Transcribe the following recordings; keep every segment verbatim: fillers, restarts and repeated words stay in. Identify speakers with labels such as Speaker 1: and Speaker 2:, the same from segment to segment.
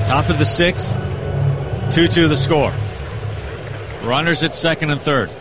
Speaker 1: Top of the sixth, two two the score. Runners at second and third.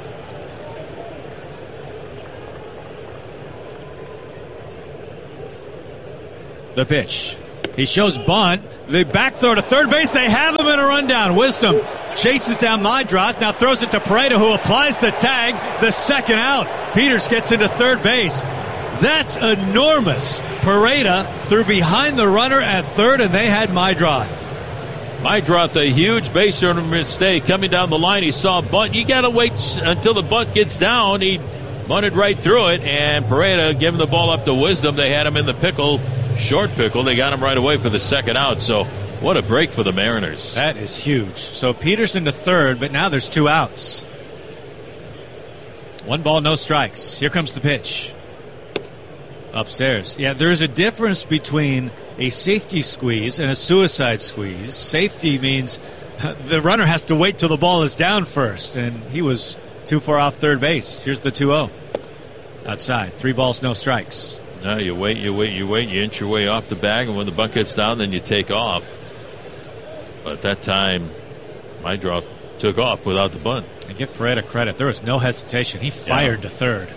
Speaker 1: The pitch. He shows bunt. The back throw to third base. They have him in a rundown. Wisdom chases down Maedroth. Now throws it to Pareda, who applies the tag. The second out. Peters gets into third base. That's enormous. Pareda threw behind the runner at third, and they had Maedroth.
Speaker 2: Maedroth, a huge base runner mistake. Coming down the line, he saw a bunt. You got to wait until the bunt gets down. He bunted right through it, and Pareda giving the ball up to Wisdom. They had him in the pickle. Short pickle. They got him right away for the second out. So what a break for the Mariners.
Speaker 1: That is huge. So Peterson to third, but now there's two outs. One ball, no strikes. Here comes the pitch. Upstairs. Yeah, there's a difference between a safety squeeze and a suicide squeeze. Safety means the runner has to wait till the ball is down first, and he was too far off third base. Here's the two oh. Outside. Three balls, no strikes.
Speaker 2: No, you wait, you wait, you wait, you inch your way off the bag, and when the bunt gets down, then you take off. But at that time, Maedroth took off without the bunt.
Speaker 1: And give Pareda credit. There was no hesitation. He fired yeah. to third.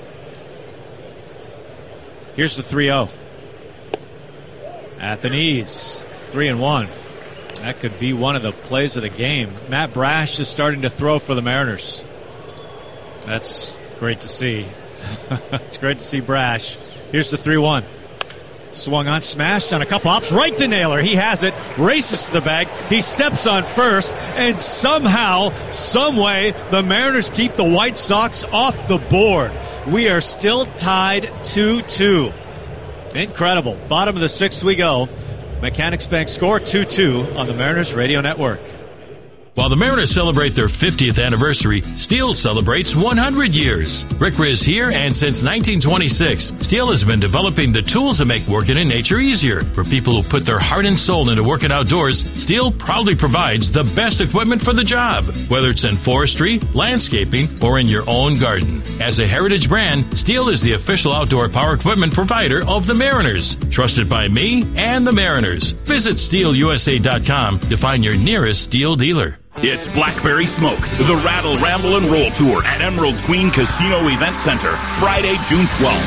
Speaker 1: Here's the three oh. At the knees. Three and one. That could be one of the plays of the game. Matt Brash is starting to throw for the Mariners. That's great to see. It's great to see Brash. Here's the three one. Swung on, smashed on a couple hops, right to Naylor. He has it, races to the bag. He steps on first, and somehow, some way, the Mariners keep the White Sox off the board. We are still tied two two. Incredible. Bottom of the sixth we go. Mechanics Bank score two two on the Mariners Radio Network.
Speaker 3: While the Mariners celebrate their fiftieth anniversary, Steel celebrates one hundred years. Rick Riz here, and since nineteen twenty-six, Steel has been developing the tools that make working in nature easier. For people who put their heart and soul into working outdoors, Steel proudly provides the best equipment for the job, whether it's in forestry, landscaping, or in your own garden. As a heritage brand, Steel is the official outdoor power equipment provider of the Mariners, trusted by me and the Mariners. Visit steel u s a dot com to find your nearest Steel dealer.
Speaker 4: It's Blackberry Smoke, the Rattle, Ramble, and Roll Tour at Emerald Queen Casino Event Center, Friday, June twelfth.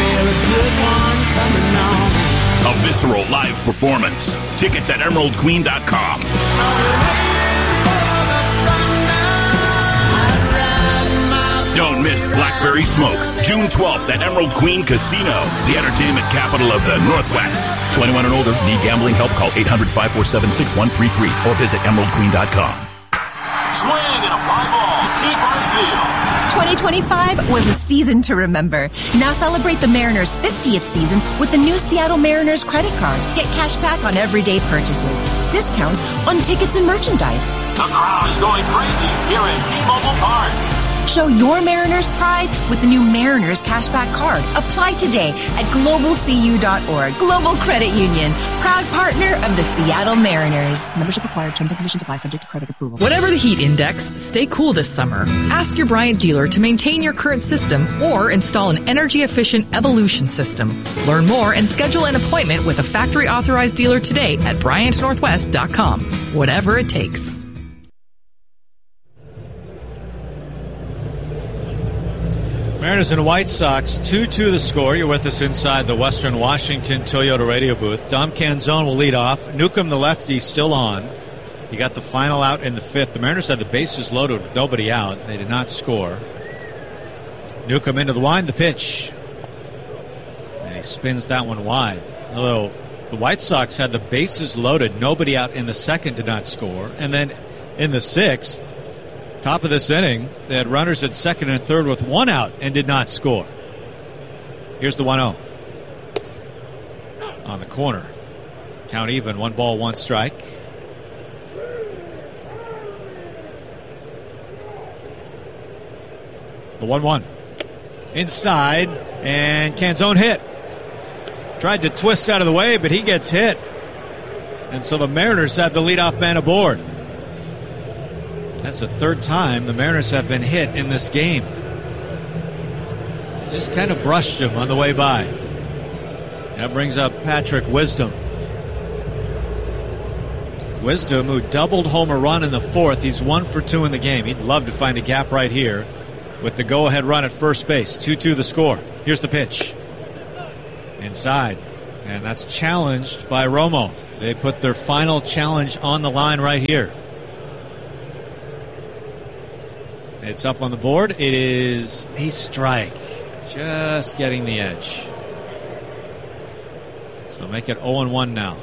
Speaker 4: A visceral live performance. Tickets at emerald queen dot com. Don't miss Blackberry Smoke, June twelfth at Emerald Queen Casino, the entertainment capital of the Northwest. twenty-one and older, need gambling help? Call eight hundred, five four seven, six one three three or visit emerald queen dot com.
Speaker 5: Swing and a fly ball, deep right field.
Speaker 6: twenty twenty-five was a season to remember. Now celebrate the Mariners' fiftieth season with the new Seattle Mariners credit card. Get cash back on everyday purchases, discounts on tickets and merchandise.
Speaker 5: The crowd is going crazy here at T-Mobile Park.
Speaker 6: Show your Mariners pride with the new Mariners Cashback Card. Apply today at global c u dot org. Global Credit Union, proud partner of the Seattle Mariners. Membership required. Terms and conditions apply. Subject to credit approval.
Speaker 7: Whatever the heat index, stay cool this summer. Ask your Bryant dealer to maintain your current system or install an energy-efficient Evolution system. Learn more and schedule an appointment with a factory-authorized dealer today at bryant northwest dot com. Whatever it takes.
Speaker 1: Mariners and White Sox, two two the score. You're with us inside the Western Washington Toyota radio booth. Dom Canzone will lead off. Newcomb, the lefty, still on. He got the final out in the fifth. The Mariners had the bases loaded with nobody out. They did not score. Newcomb into the wind, the pitch. And he spins that one wide. Although the White Sox had the bases loaded, nobody out in the second, did not score. And then in the sixth, top of this inning, they had runners at second and third with one out and did not score. Here's the one oh. On the corner. Count even, one ball, one strike. The one one. Inside, and Canzone hit. Tried to twist out of the way, but he gets hit. And so the Mariners have the leadoff man aboard. That's the third time the Mariners have been hit in this game. Just kind of brushed him on the way by. That brings up Patrick Wisdom. Wisdom, who doubled home a run in the fourth. He's one for two in the game. He'd love to find a gap right here with the go-ahead run at first base. two two the score. Here's the pitch. Inside. And that's challenged by Romo. They put their final challenge on the line right here. It's up on the board. It is a strike. Just getting the edge. So make it oh and one now.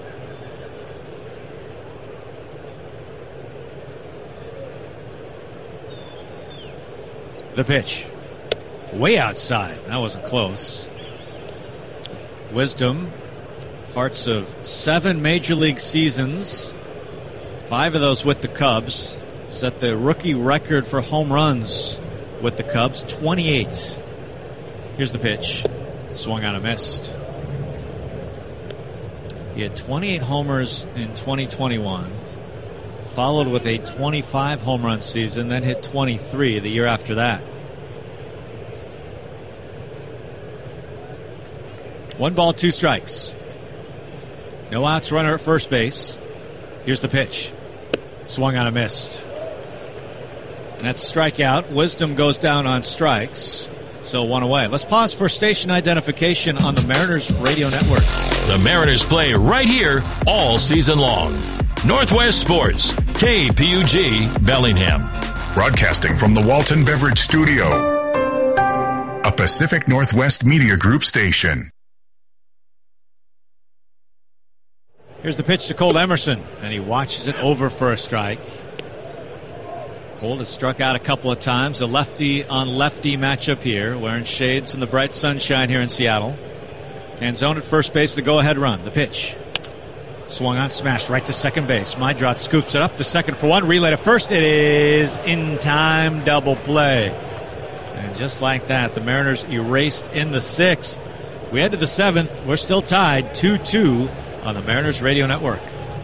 Speaker 1: The pitch. Way outside. That wasn't close. Wisdom, parts of seven major league seasons, five of those with the Cubs, set the rookie record for home runs with the Cubs, twenty-eight. Here's the pitch. Swung on and missed. He had twenty-eight homers in twenty twenty-one, followed with a twenty-five home run season, then hit twenty-three the year after that. One ball, two strikes. No outs, runner at first base. Here's the pitch. Swung on and missed. That's strikeout. Wisdom goes down on strikes. So one away. Let's pause for station identification on the Mariners Radio Network.
Speaker 3: The Mariners play right here all season long. Northwest Sports, K P U G, Bellingham.
Speaker 8: Broadcasting from the Walton Beverage Studio, a Pacific Northwest Media Group station.
Speaker 1: Here's the pitch to Cole Emerson, and he watches it over for a strike. Cole has struck out a couple of times. A lefty-on-lefty matchup here, wearing shades in the bright sunshine here in Seattle. Canzone at first base, the go-ahead run. The pitch. Swung on, smashed right to second base. Meidroth scoops it up to second for one. Relay to first. It is in time, double play. And just like that, the Mariners erased in the sixth. We head to the seventh. We're still tied two two on the Mariners Radio Network.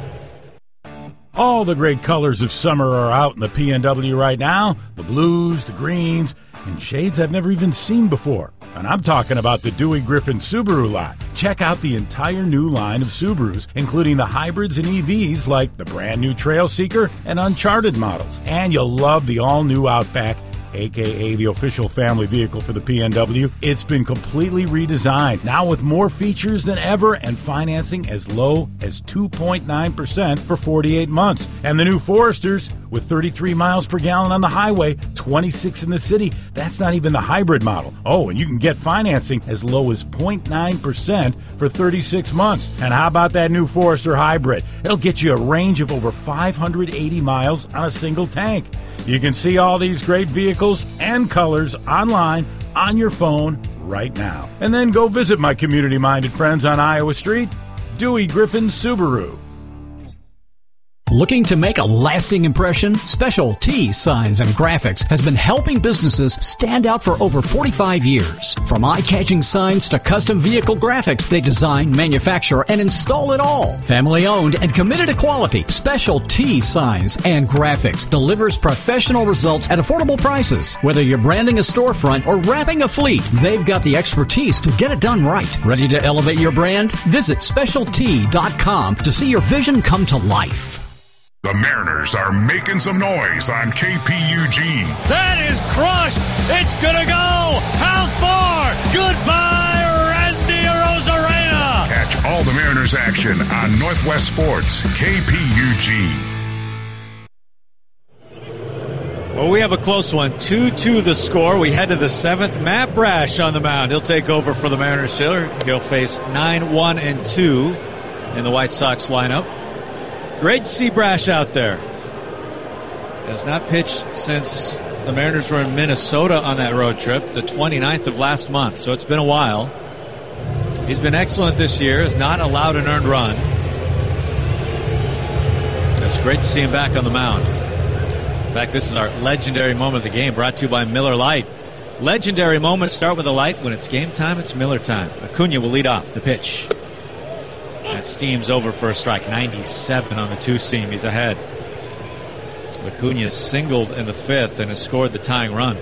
Speaker 9: All the great colors of summer are out in the P N W right now. The blues, the greens, and shades I've never even seen before. And I'm talking about the Dewey Griffin Subaru lot. Check out the entire new line of Subarus, including the hybrids and E Vs like the brand new Trail Seeker and Uncharted models. And you'll love the all-new Outback, a k a the official family vehicle for the P N W. It's been completely redesigned, now with more features than ever and financing as low as two point nine percent for forty-eight months. And the new Foresters, with thirty-three miles per gallon on the highway, twenty-six in the city. That's not even the hybrid model. Oh, and you can get financing as low as zero point nine percent for thirty-six months. And how about that new Forester Hybrid? It'll get you a range of over five hundred eighty miles on a single tank. You can see all these great vehicles and colors online on your phone right now. And then go visit my community-minded friends on Iowa Street, Dewey Griffin Subaru.
Speaker 10: Looking to make a lasting impression? Special T Signs and Graphics has been helping businesses stand out for over forty-five years. From eye-catching signs to custom vehicle graphics, they design, manufacture, and install it all. Family-owned and committed to quality, Special T Signs and Graphics delivers professional results at affordable prices. Whether you're branding a storefront or wrapping a fleet, they've got the expertise to get it done right. Ready to elevate your brand? Visit special t dot com to see your vision come to life.
Speaker 8: The Mariners are making some noise on K P U G.
Speaker 1: That is crushed. It's going to go. How far? Goodbye, Randy Arozarena.
Speaker 8: Catch all the Mariners action on Northwest Sports, K P U G.
Speaker 1: Well, we have a close one. two two the score. We head to the seventh. Matt Brash on the mound. He'll take over for the Mariners hitter. He'll face nine one and two in the White Sox lineup. Great to see Brash out there. Has not pitched since the Mariners were in Minnesota on that road trip, the twenty-ninth of last month, so it's been a while. He's been excellent this year, has not allowed an earned run. It's great to see him back on the mound. In fact, this is our legendary moment of the game, brought to you by Miller Lite. Legendary moments start with a light. When it's game time, it's Miller time. Acuna will lead off the pitch. That steam's over for a strike. ninety-seven on the two-seam. He's ahead. Acuna singled in the fifth and has scored the tying run.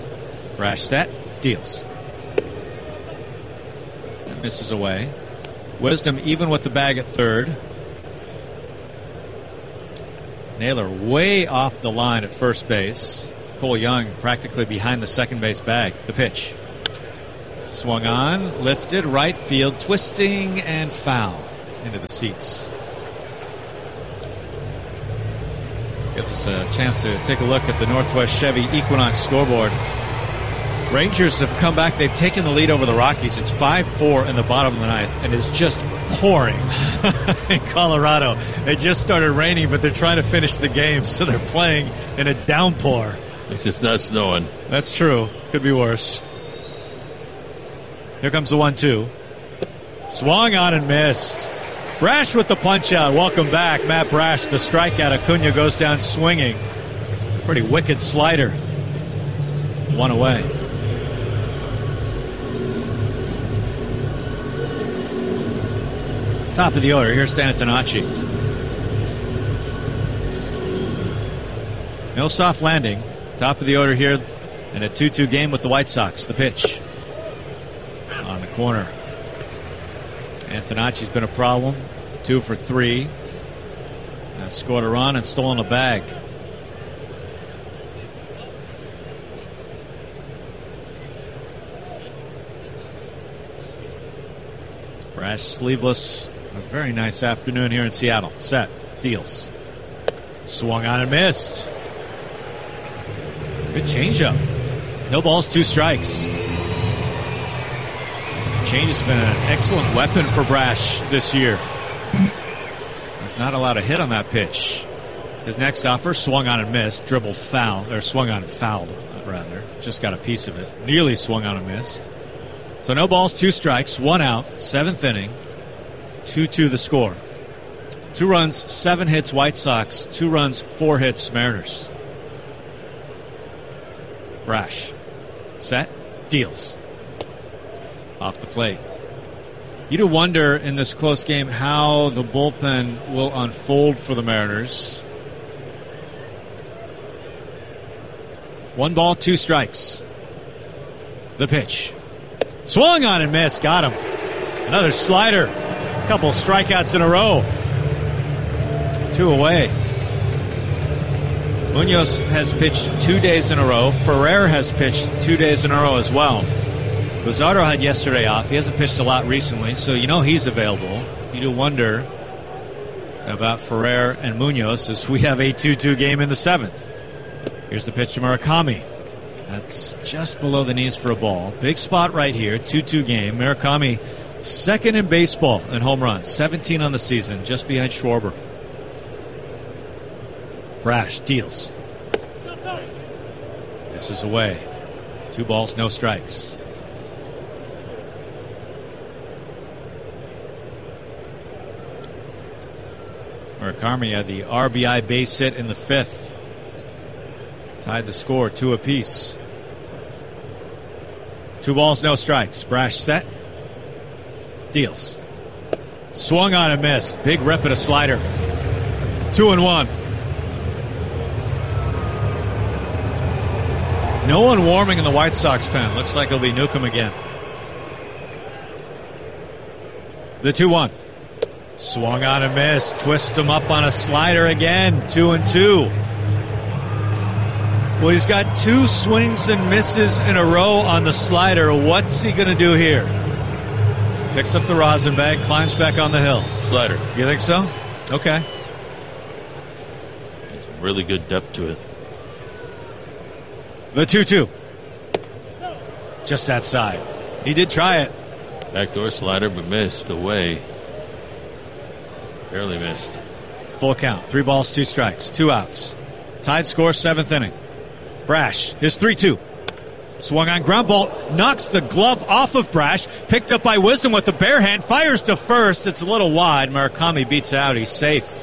Speaker 1: Brash set. Deals. That misses away. Wisdom even with the bag at third. Naylor way off the line at first base. Cole Young practically behind the second base bag. The pitch. Swung on, lifted, right field, twisting, and foul into the seats. Gives us a chance to take a look at the Northwest Chevy Equinox scoreboard. Rangers have come back. They've taken the lead over the Rockies. It's five four in the bottom of the ninth, and it's just pouring in Colorado. It just started raining, but they're trying to finish the game, so they're playing in a downpour.
Speaker 2: It's just not snowing.
Speaker 1: That's true. Could be worse. Here comes the one two. Swung on and missed. Brash with the punch out. Welcome back, Matt Brash. The strikeout. Acuna goes down swinging. Pretty wicked slider. One away. Top of the order. Here's Stan Antonacci. No soft landing. Top of the order here in a two two game with the White Sox. The pitch. On the corner. Antonacci's been a problem. Two for three. And scored a run and stolen a bag. Brash sleeveless. A very nice afternoon here in Seattle. Set. Deals. Swung on and missed. Good changeup. No balls, two strikes. Change has been an excellent weapon for Brash this year. He's not allowed a hit on that pitch. His next offer, swung on and missed, dribbled foul, or swung on and fouled, rather. Just got a piece of it. Nearly swung on and missed. So no balls, two strikes, one out, seventh inning, two two the score. Two runs, seven hits, White Sox. Two runs, four hits, Mariners. Brash. Set. Deals. Off the plate. You do wonder in this close game how the bullpen will unfold for the Mariners. One ball, two strikes. The pitch. Swung on and missed. Got him. Another slider. A couple strikeouts in a row. Two away. Munoz has pitched two days in a row. Ferrer has pitched two days in a row as well. Luzardo had yesterday off. He hasn't pitched a lot recently, so you know he's available. You do wonder about Ferrer and Munoz as we have a two two game in the seventh. Here's the pitch to Murakami. That's just below the knees for a ball. Big spot right here, two two game. Murakami second in baseball in home runs, seventeen on the season, just behind Schwarber. Brash deals. This is away. Two balls, no strikes. Murakami had the R B I base hit in the fifth. Tied the score, two apiece. Two balls, no strikes. Brash set. Deals. Swung on and missed. Big rip at a slider. Two and one. No one warming in the White Sox pen. Looks like it'll be Newcomb again. The two one. Swung on and missed. Twist him up on a slider again. Two and two. Well, he's got two swings and misses in a row on the slider. What's he going to do here? Picks up the rosin bag, climbs back on the hill.
Speaker 2: Slider.
Speaker 1: You think so? Okay.
Speaker 2: There's really good depth to it.
Speaker 1: The two two. Just outside. He did try it.
Speaker 2: Backdoor slider, but missed away. Barely missed.
Speaker 1: Full count. Three balls, two strikes, two outs. Tied score, seventh inning. Brash, his three two. Swung on ground ball, knocks the glove off of Brash. Picked up by Wisdom with the bare hand. Fires to first. It's a little wide. Murakami beats out. He's safe.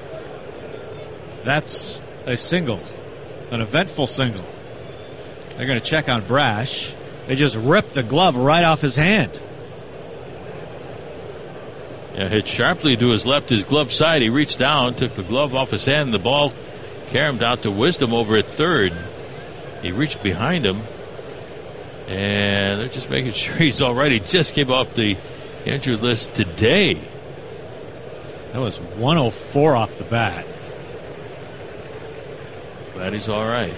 Speaker 1: That's a single. An eventful single. They're going to check on Brash. They just ripped the glove right off his hand.
Speaker 2: Yeah, hit sharply to his left, his glove side. He reached down, took the glove off his hand. The ball caromed out to Wisdom over at third. He reached behind him, and they're just making sure he's all right. He just came off the injured list today.
Speaker 1: That was one oh four off the bat.
Speaker 2: Glad he's all right.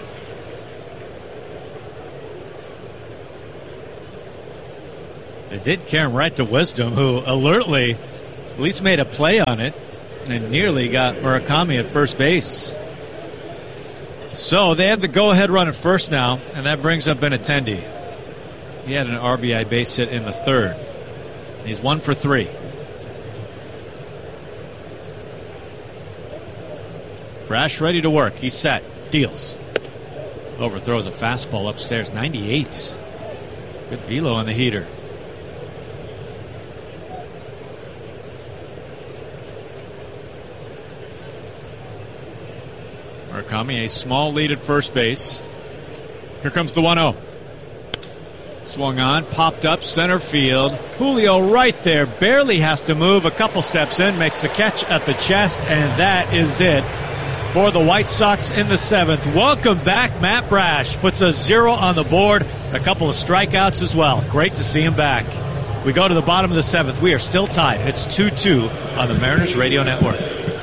Speaker 1: It did carry him right to Wisdom, who alertly at least made a play on it and nearly got Murakami at first base. So they have the go-ahead run at first now, and that brings up Benintendi. He had an R B I base hit in the third. He's one for three. Brash ready to work. He's set. Deals. Overthrows a fastball upstairs. ninety-eight. Good velo on the heater. Murakami, a small lead at first base. Here comes the one oh. Swung on, popped up, center field. Julio right there, barely has to move a couple steps in, makes the catch at the chest, and that is it for the White Sox in the seventh. Welcome back, Matt Brash. Puts a zero on the board, a couple of strikeouts as well. Great to see him back. We go to the bottom of the seventh. We are still tied. It's two two on the Mariners Radio Network.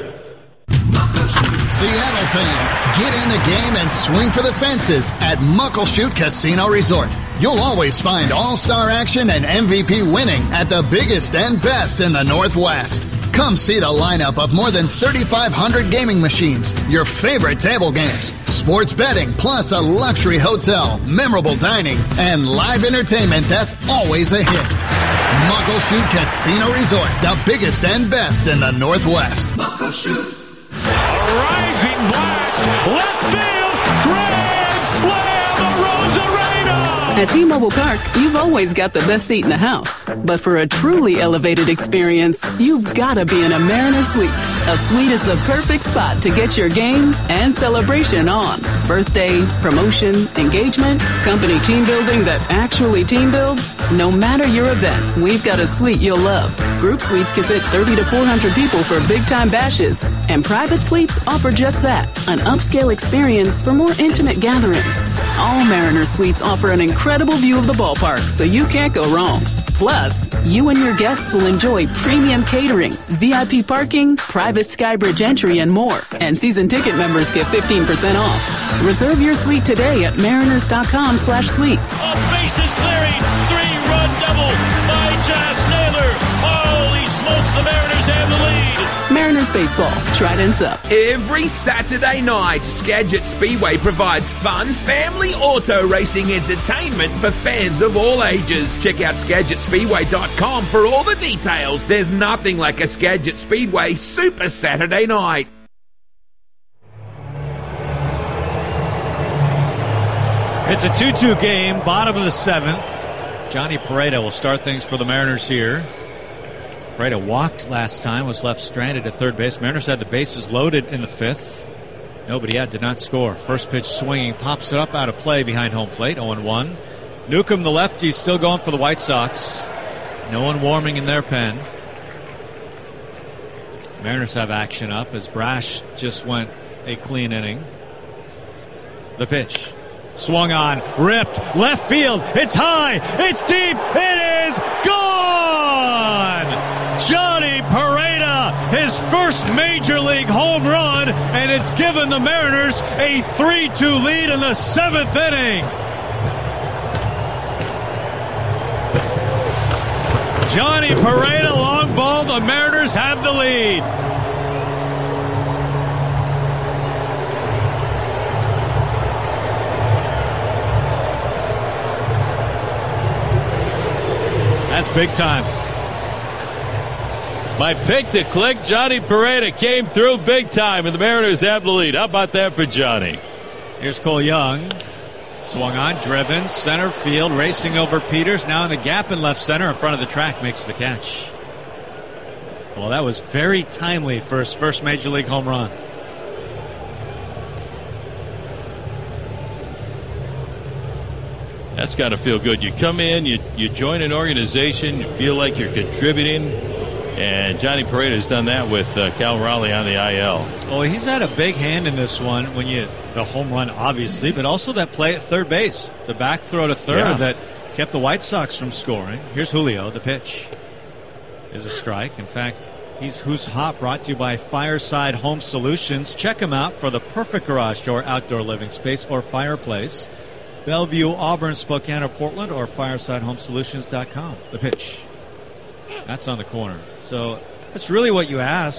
Speaker 11: Seattle fans, get in the game and swing for the fences at Muckleshoot Casino Resort. You'll always find all-star action and M V P winning at the biggest and best in the Northwest. Come see the lineup of more than thirty-five hundred gaming machines, your favorite table games, sports betting, plus a luxury hotel, memorable dining, and live entertainment that's always a hit. Muckleshoot Casino Resort, the biggest and best in the Northwest. Muckleshoot.
Speaker 5: A rising blast, left field, grand slam, Rosarena!
Speaker 12: At T-Mobile Park, you've always got the best seat in the house. But for a truly elevated experience, you've got to be in a Mariner Suite. A suite is the perfect spot to get your game and celebration on. Birthday, promotion, engagement, company team building that actually team builds. No matter your event, we've got a suite you'll love. Group suites can fit thirty to four hundred people for big-time bashes. And private suites offer just that, an upscale experience for more intimate gatherings. All Mariner Suites offer an incredible view of the ballpark, so you can't go wrong. Plus, you and your guests will enjoy premium catering, V I P parking, private Skybridge entry, and more. And season ticket members get fifteen percent off. Reserve your suite today at mariners.com slash suites.
Speaker 5: A bases clearing, three-run double by Josh Naylor. Holy smokes, the Mariners have the lead.
Speaker 12: Mariners Baseball, Trident's up.
Speaker 13: Every Saturday night, Skagit Speedway provides fun, family auto racing entertainment for fans of all ages. Check out skagit speedway dot com for all the details. There's nothing like a Skagit Speedway Super Saturday night.
Speaker 1: It's a two two game, bottom of the seventh. Johnny Pereda will start things for the Mariners here. Pereda walked last time, was left stranded at third base. Mariners had the bases loaded in the fifth. Nobody out, did not score. First pitch swinging, pops it up out of play behind home plate, oh and one. Newcomb, the lefty, still going for the White Sox. No one warming in their pen. Mariners have action up as Brash just went a clean inning. The pitch. Swung on, ripped, left field, it's high, it's deep, it is gone! Johnny Pereda, his first major league home run, and it's given the Mariners a three two lead in the seventh inning. Johnny Pereda, long ball, the Mariners have the lead. That's big time.
Speaker 2: My pick to click, Johnny Pereda came through big time, and the Mariners have the lead. How about that for Johnny?
Speaker 1: Here's Cole Young. Swung on, driven, center field, racing over Peters. Now in the gap in left center in front of the track, makes the catch. Well, that was very timely for his first major league home run.
Speaker 2: That's got to feel good. You come in, you you join an organization, you feel like you're contributing, and Johnny Pereda has done that with uh, Cal Raleigh on the I L.
Speaker 1: Oh, he's had a big hand in this one. When you the home run, obviously, but also that play at third base, the back throw to third yeah. that kept the White Sox from scoring. Here's Julio, the pitch. is a strike. In fact, he's Who's Hot, brought to you by Fireside Home Solutions. Check him out for the perfect garage door, outdoor living space, or fireplace. Bellevue, Auburn, Spokane, or Portland, or fireside home solutions dot com. The pitch. That's on the corner. So that's really what you asked.